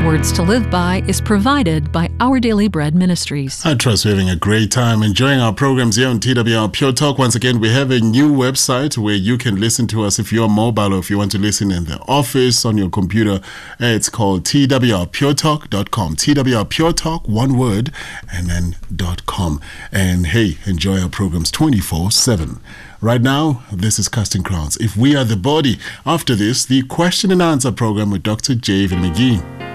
Words to Live By is provided by Our Daily Bread Ministries. I trust you're having a great time enjoying our programs here on TWR Pure Talk. Once again, we have a new website where you can listen to us if you're mobile or if you want to listen in the office on your computer. It's called twrpuretalk.com. twrpuretalk, one word, and then .com. And hey, enjoy our programs 24/7. Right now, this is Casting Crowns. If we are the body. After this, the question and answer program with Dr. Javen McGee.